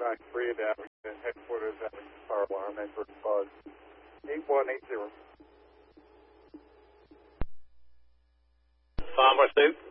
3 at Abington, headquarters Abington Fire Alarm, Edward Buzz, 8180. Farmer Soup.